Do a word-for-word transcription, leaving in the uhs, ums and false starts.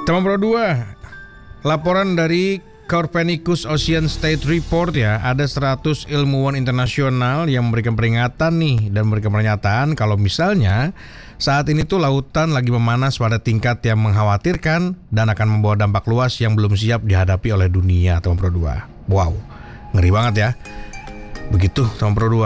Teman Pro dua, laporan dari Copernicus Ocean State Report ya, ada seratus ilmuwan internasional yang memberikan peringatan nih dan memberikan pernyataan kalau misalnya saat ini tuh lautan lagi memanas pada tingkat yang mengkhawatirkan dan akan membawa dampak luas yang belum siap dihadapi oleh dunia, teman Pro dua. Wow, ngeri banget ya. Begitu teman Pro dua.